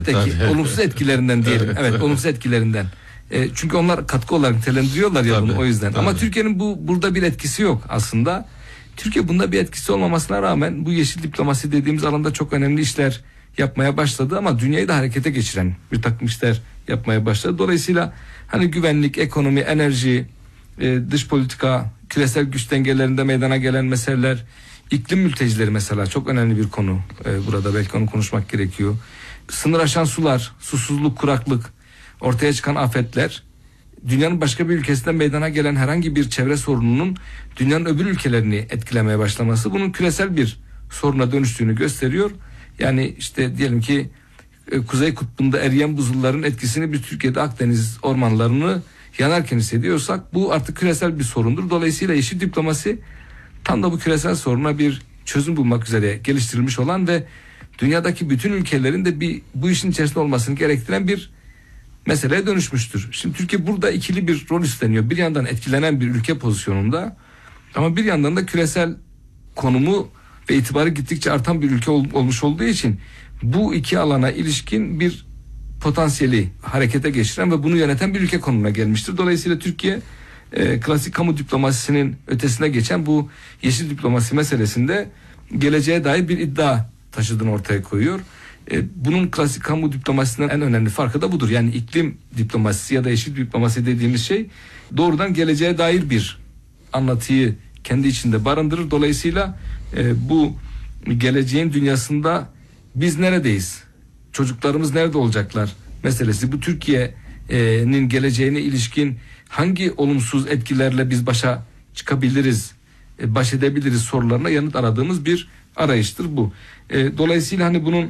olumsuz etkilerinden diyelim. Evet, olumsuz etkilerinden. Çünkü onlar katkı olarak nitelendiriyorlar ya bunu, o yüzden. Ama Türkiye'nin burada bir etkisi yok aslında. Türkiye bunda bir etkisi olmamasına rağmen bu yeşil diplomasi dediğimiz alanda çok önemli işler yapmaya başladı ama dünyayı da harekete geçiren bir takım işler yapmaya başladı. Dolayısıyla hani güvenlik, ekonomi, enerji, dış politika, küresel güç dengelerinde meydana gelen meseleler, iklim mültecileri mesela çok önemli bir konu. Burada belki onu konuşmak gerekiyor. Sınır aşan sular, susuzluk, kuraklık, ortaya çıkan afetler, dünyanın başka bir ülkesinden meydana gelen herhangi bir çevre sorununun dünyanın öbür ülkelerini etkilemeye başlaması bunun küresel bir soruna dönüştüğünü gösteriyor. Yani işte diyelim ki Kuzey Kutbu'nda eriyen buzulların etkisini biz Türkiye'de Akdeniz ormanlarını yanarken hissediyorsak bu artık küresel bir sorundur. Dolayısıyla yeşil diplomasi tam da bu küresel soruna bir çözüm bulmak üzere geliştirilmiş olan ve dünyadaki bütün ülkelerin de bu işin içerisinde olmasını gerektiren bir meseleye dönüşmüştür. Şimdi Türkiye burada ikili bir rol üstleniyor. Bir yandan etkilenen bir ülke pozisyonunda ama bir yandan da küresel konumu ve itibarı gittikçe artan bir ülke olmuş olduğu için bu iki alana ilişkin bir potansiyeli harekete geçiren ve bunu yöneten bir ülke konumuna gelmiştir. Dolayısıyla Türkiye klasik kamu diplomasisinin ötesine geçen bu yeşil diplomasi meselesinde geleceğe dair bir iddia taşıdığını ortaya koyuyor. Bunun klasik kamu diplomasisinden en önemli farkı da budur. Yani iklim diplomasisi ya da yeşil diplomasi dediğimiz şey doğrudan geleceğe dair bir anlatıyı kendi içinde barındırır. Dolayısıyla bu geleceğin dünyasında biz neredeyiz? Çocuklarımız nerede olacaklar meselesi. Bu Türkiye'nin geleceğine ilişkin hangi olumsuz etkilerle biz başa çıkabiliriz, baş edebiliriz sorularına yanıt aradığımız bir arayıştır bu. Dolayısıyla hani bunun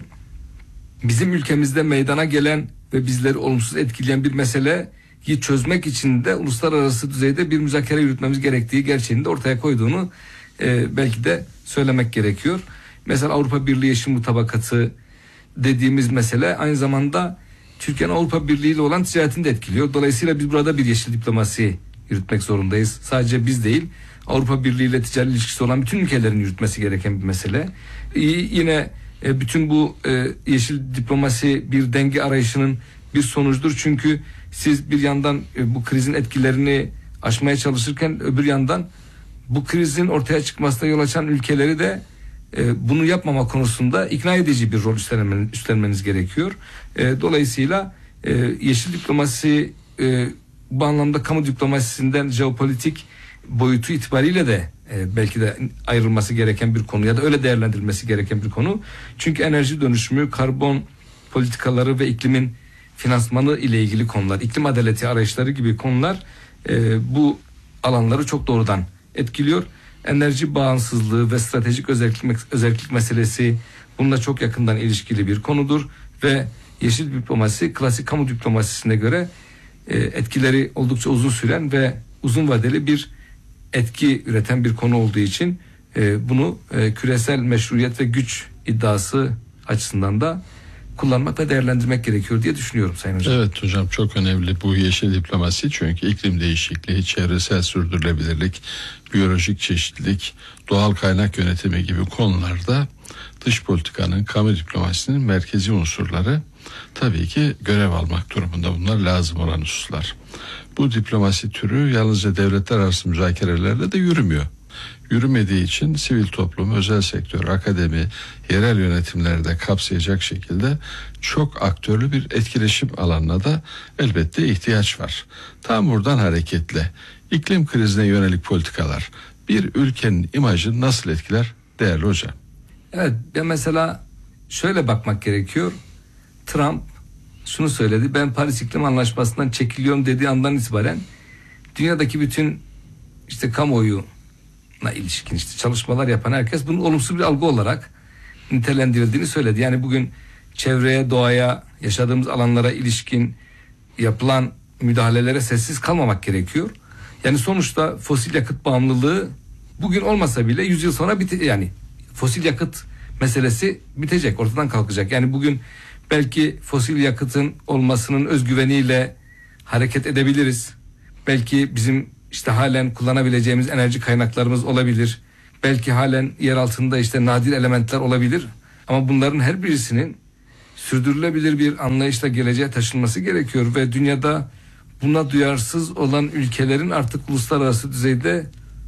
bizim ülkemizde meydana gelen ve bizleri olumsuz etkileyen bir meseleyi çözmek için de uluslararası düzeyde bir müzakere yürütmemiz gerektiği gerçeğini de ortaya koyduğunu belki de söylemek gerekiyor. Mesela Avrupa Birliği Yeşil Mutabakatı dediğimiz mesele aynı zamanda Türkiye'nin Avrupa Birliği ile olan ticaretini de etkiliyor. Dolayısıyla biz burada bir yeşil diplomasi yürütmek zorundayız. Sadece biz değil, Avrupa Birliği ile ticari ilişkisi olan bütün ülkelerin yürütmesi gereken bir mesele. Yine bütün bu yeşil diplomasi bir denge arayışının bir sonucudur. Çünkü siz bir yandan bu krizin etkilerini aşmaya çalışırken öbür yandan bu krizin ortaya çıkmasına yol açan ülkeleri de bunu yapmama konusunda ikna edici bir rol üstlenmeniz gerekiyor. Dolayısıyla yeşil diplomasi bu anlamda kamu diplomasisinden jeopolitik boyutu itibariyle de belki de ayrılması gereken bir konu ya da öyle değerlendirilmesi gereken bir konu. Çünkü enerji dönüşümü, karbon politikaları ve iklimin finansmanı ile ilgili konular, iklim adaleti arayışları gibi konular bu alanları çok doğrudan etkiliyor. Enerji bağımsızlığı ve stratejik özellik meselesi bununla çok yakından ilişkili bir konudur ve yeşil diplomasi klasik kamu diplomasisine göre etkileri oldukça uzun süren ve uzun vadeli bir etki üreten bir konu olduğu için bunu küresel meşruiyet ve güç iddiası açısından da kullanmak ve değerlendirmek gerekiyor diye düşünüyorum Sayın Hocam. Evet hocam, çok önemli bu yeşil diplomasi, çünkü iklim değişikliği, çevresel sürdürülebilirlik, biyolojik çeşitlilik, doğal kaynak yönetimi gibi konularda dış politikanın, kamu diplomasisinin merkezi unsurları. Tabii ki görev almak durumunda, bunlar lazım olan hususlar. Bu diplomasi türü yalnızca devletler arası müzakerelerle de yürümüyor. Yürümediği için sivil toplum, özel sektör, akademi, yerel yönetimleri de kapsayacak şekilde çok aktörlü bir etkileşim alanına da elbette ihtiyaç var. Tam buradan hareketle iklim krizine yönelik politikalar bir ülkenin imajını nasıl etkiler değerli hocam? Evet, mesela şöyle bakmak gerekiyor. Trump şunu söyledi: ben Paris İklim Anlaşması'ndan çekiliyorum dediği andan itibaren dünyadaki bütün kamuoyuna ilişkin çalışmalar yapan herkes bunun olumsuz bir algı olarak nitelendirildiğini söyledi. Yani bugün çevreye, doğaya, yaşadığımız alanlara ilişkin yapılan müdahalelere sessiz kalmamak gerekiyor. Yani sonuçta fosil yakıt bağımlılığı bugün olmasa bile 100 yıl sonra yani fosil yakıt meselesi bitecek, ortadan kalkacak. Yani bugün belki fosil yakıtın olmasının özgüveniyle hareket edebiliriz. Belki bizim halen kullanabileceğimiz enerji kaynaklarımız olabilir. Belki halen yer altında nadir elementler olabilir. Ama bunların her birisinin sürdürülebilir bir anlayışla geleceğe taşınması gerekiyor ve dünyada buna duyarsız olan ülkelerin artık uluslararası düzeyde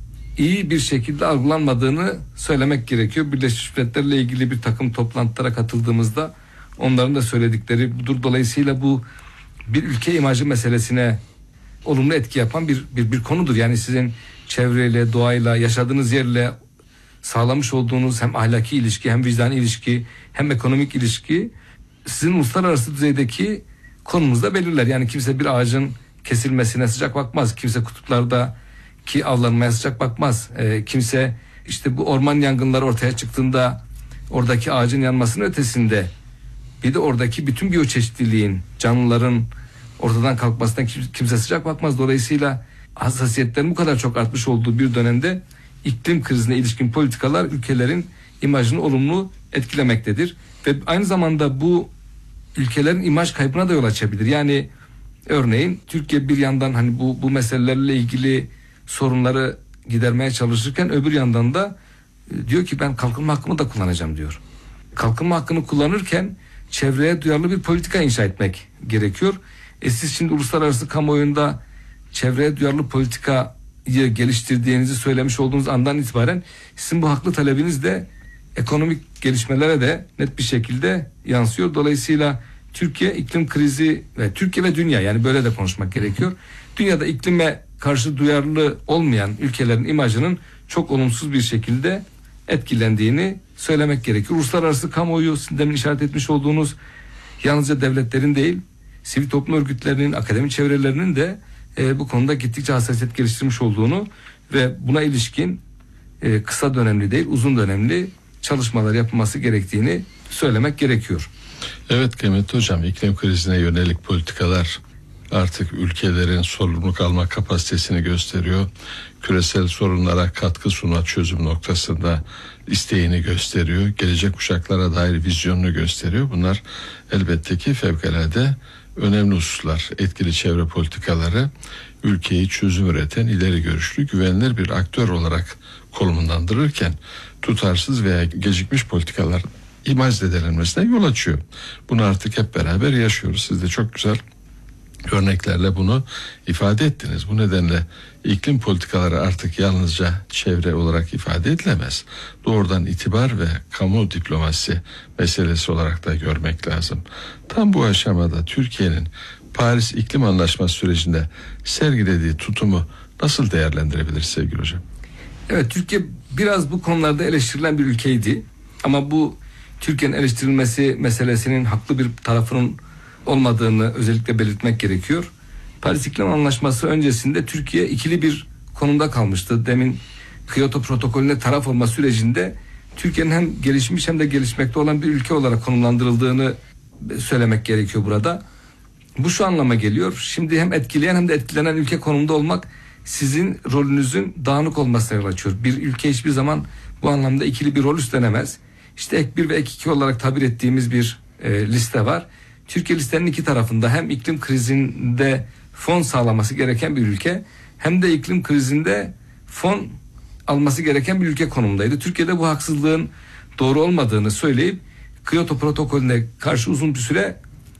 iyi bir şekilde algılanmadığını söylemek gerekiyor. Birleşmiş Milletler'le ilgili bir takım toplantılara katıldığımızda onların da söyledikleri budur. Dolayısıyla bu bir ülke imajı meselesine olumlu etki yapan bir konudur. Yani sizin çevreyle, doğayla, yaşadığınız yerle sağlamış olduğunuz hem ahlaki ilişki, hem vicdani ilişki, hem ekonomik ilişki sizin uluslararası düzeydeki konumuzda belirler. Yani kimse bir ağacın kesilmesine sıcak bakmaz. Kimse kutuplardaki avlanmaya sıcak bakmaz. Kimse işte bu orman yangınları ortaya çıktığında oradaki ağacın yanmasının ötesinde bir de oradaki bütün biyoçeşitliliğin, canlıların ortadan kalkmasına kimse sıcak bakmaz. Dolayısıyla hassasiyetlerin bu kadar çok artmış olduğu bir dönemde iklim krizine ilişkin politikalar ülkelerin imajını olumlu etkilemektedir. Ve aynı zamanda bu ülkelerin imaj kaybına da yol açabilir. Yani örneğin Türkiye bir yandan hani bu meselelerle ilgili sorunları gidermeye çalışırken öbür yandan da diyor ki ben kalkınma hakkımı da kullanacağım diyor. Kalkınma hakkını kullanırken çevreye duyarlı bir politika inşa etmek gerekiyor. Siz şimdi uluslararası kamuoyunda çevreye duyarlı politikayı geliştirdiğinizi söylemiş olduğunuz andan itibaren sizin bu haklı talebiniz de ekonomik gelişmelere de net bir şekilde yansıyor. Dolayısıyla Türkiye iklim krizi ve Türkiye ve dünya, yani böyle de konuşmak gerekiyor. Dünyada iklime karşı duyarlı olmayan ülkelerin imajının çok olumsuz bir şekilde etkilendiğini söylemek gerekiyor. Uluslararası kamuoyu, sizin demin işaret etmiş olduğunuz, yalnızca devletlerin değil, sivil toplum örgütlerinin, akademik çevrelerinin de bu konuda gittikçe hassasiyet geliştirmiş olduğunu ve buna ilişkin kısa dönemli değil, uzun dönemli çalışmalar yapılması gerektiğini söylemek gerekiyor. Evet kıymetli hocam, iklim krizine yönelik politikalar artık ülkelerin sorumluluk alma kapasitesini gösteriyor. Küresel sorunlara katkı sunma, çözüm noktasında isteğini gösteriyor. Gelecek kuşaklara dair vizyonunu gösteriyor. Bunlar elbette ki fevkalade önemli hususlar. Etkili çevre politikaları ülkeyi çözüm üreten, ileri görüşlü, güvenilir bir aktör olarak konumlandırırken tutarsız veya gecikmiş politikalar imaj zedelenmesine yol açıyor. Bunu artık hep beraber yaşıyoruz. Siz de çok güzel örneklerle bunu ifade ettiniz. Bu nedenle iklim politikaları artık yalnızca çevre olarak ifade edilemez. Doğrudan itibar ve kamu diplomasisi meselesi olarak da görmek lazım. Tam bu aşamada Türkiye'nin Paris İklim Anlaşması sürecinde sergilediği tutumu nasıl değerlendirebiliriz sevgili hocam? Evet, Türkiye biraz bu konularda eleştirilen bir ülkeydi. Ama bu Türkiye'nin eleştirilmesi meselesinin haklı bir tarafının olmadığını özellikle belirtmek gerekiyor. Paris İklim Anlaşması öncesinde Türkiye ikili bir konumda kalmıştı. Demin Kyoto protokolüne taraf olma sürecinde Türkiye'nin hem gelişmiş hem de gelişmekte olan bir ülke olarak konumlandırıldığını söylemek gerekiyor burada. Bu şu anlama geliyor: şimdi hem etkileyen hem de etkilenen ülke konumunda olmak sizin rolünüzün dağınık olmasına yol açıyor. Bir ülke hiçbir zaman bu anlamda ikili bir rol üstlenemez. İşte ek 1 ve ek 2 olarak tabir ettiğimiz bir liste var. Türkiye listenin iki tarafında hem iklim krizinde fon sağlaması gereken bir ülke hem de iklim krizinde fon alması gereken bir ülke konumundaydı. Türkiye'de bu haksızlığın doğru olmadığını söyleyip Kyoto protokolüne karşı uzun bir süre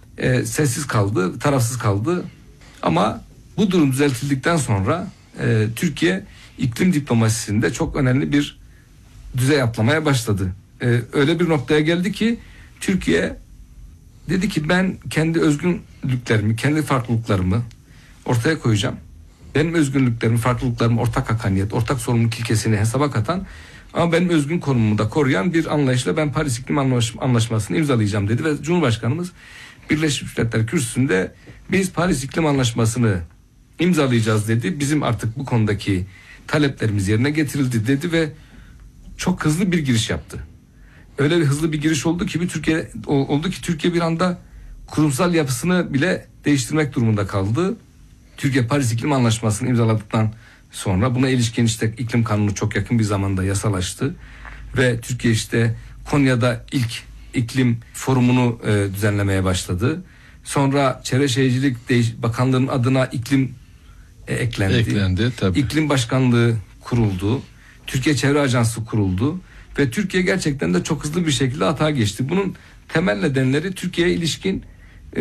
sessiz kaldı, tarafsız kaldı. Ama bu durum düzeltildikten sonra Türkiye iklim diplomasisinde çok önemli bir düzey atlamaya başladı. Öyle bir noktaya geldi ki Türkiye dedi ki ben kendi özgünlüklerimi, kendi farklılıklarımı ortaya koyacağım. Benim özgünlüklerim, farklılıklarım, ortak hakkaniyet, ortak sorumluluk ilkesini hesaba katan ama benim özgün konumumu da koruyan bir anlayışla ben Paris İklim Anlaşması'nı imzalayacağım dedi ve Cumhurbaşkanımız Birleşmiş Milletler Kürsüsü'nde biz Paris İklim Anlaşması'nı imzalayacağız dedi. Bizim artık bu konudaki taleplerimiz yerine getirildi dedi ve çok hızlı bir giriş yaptı. Öyle bir hızlı bir giriş oldu ki Türkiye bir anda kurumsal yapısını bile değiştirmek durumunda kaldı. Türkiye Paris İklim Anlaşması'nı imzaladıktan sonra buna ilişkin işte iklim kanunu çok yakın bir zamanda yasalaştı ve Türkiye işte Konya'da ilk iklim forumunu düzenlemeye başladı. Sonra Çevre Şehircilik Bakanlığı'nın adına iklim eklendi. Tabii. İklim Başkanlığı kuruldu. Türkiye Çevre Ajansı kuruldu ve Türkiye gerçekten de çok hızlı bir şekilde atağa geçti. Bunun temel nedenleri Türkiye'ye ilişkin